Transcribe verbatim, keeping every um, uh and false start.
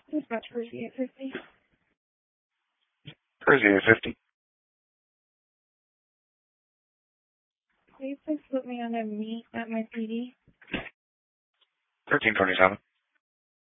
Who's about Jersey at fifty? Jersey at fifty. Will you please put me on a meet at my P D? thirteen twenty-seven.